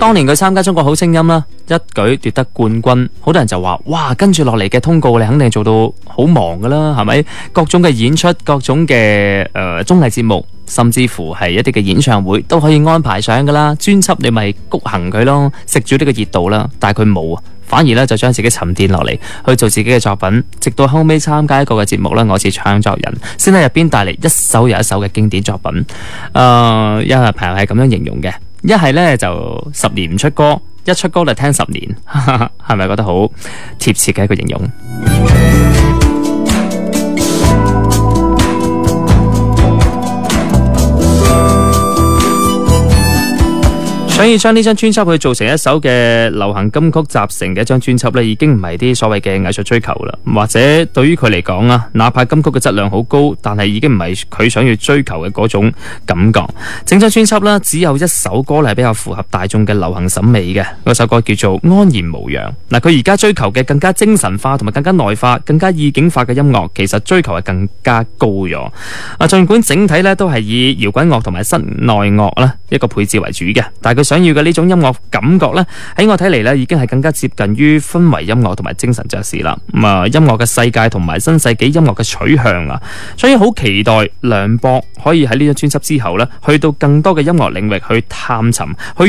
當年佢參加中國好聲音啦，一舉奪得冠軍，好多人就話哇，跟住落嚟嘅通告你肯定做到好忙噶啦，係咪？各種嘅演出，各種嘅綜藝節目，甚至乎係一啲嘅演唱會都可以安排上噶啦。專輯你咪谷行佢咯，食住呢個熱度啦。但係佢冇啊，反而咧就將自己沉澱落嚟去做自己嘅作品，直到後尾參加一個嘅節目咧，我是唱作人，先喺入邊帶嚟一首又一首嘅經典作品。有朋友係咁樣形容嘅。一係咧就10年唔出歌，一出歌就聽10年，係咪覺得好貼切嘅一個形容？所以將呢張專輯去做成一首嘅流行金曲集成嘅一張專輯呢，已經唔係啲所謂嘅藝術追求啦，或者對於佢嚟講啊，哪怕金曲嘅質量好高，但係已經唔係佢想要追求嘅嗰種感覺。整張專輯呢，只有一首歌係比較符合大眾嘅流行審美嘅，嗰首歌叫做《安然無恙》。嗱，佢而家追求嘅更加精神化同埋更加內化、更加意境化嘅音樂，其實追求係更加高咗。儘管整體呢都係以搖滾樂同埋室內樂啦一個配置為主嘅，但係佢想要嘅呢種音樂感覺呢，喺我睇嚟呢已經係更加接近於氛圍音樂同埋精神爵士啦。音樂嘅世界同埋新世紀音樂嘅取向啊，所以好期待梁博可以喺呢張專輯之後呢，去到更多嘅音樂領域去探尋，去